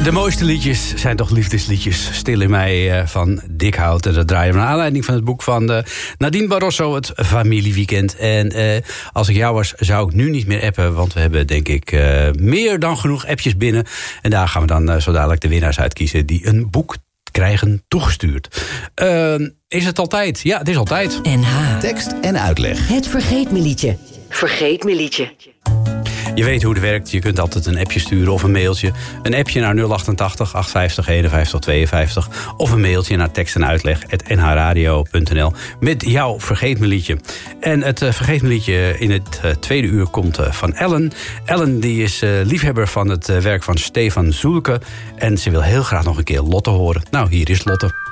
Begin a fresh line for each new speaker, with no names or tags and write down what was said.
De mooiste liedjes zijn toch liefdesliedjes. Stil in mij van Dick Hout. En dat draaien we naar aanleiding van het boek van Nadine Barroso, Het Familieweekend. En als ik jou was, zou ik nu niet meer appen. Want we hebben denk ik meer dan genoeg appjes binnen. En daar gaan we dan zo dadelijk de winnaars uitkiezen die een boek krijgen toegestuurd. Is het altijd? Ja, het is altijd.
NH.
Tekst en uitleg.
Het Vergeet Me liedje. Vergeet Me liedje.
Je weet hoe het werkt. Je kunt altijd een appje sturen of een mailtje. Een appje naar 088 850 51 52. Of een mailtje naar tekstenuitleg@nhradio.nl met jouw Vergeet Me liedje. En het Vergeet Me liedje in het tweede uur komt van Ellen. Ellen die is liefhebber van het werk van Stefan Zoelke. En ze wil heel graag nog een keer Lotte horen. Nou, hier is Lotte.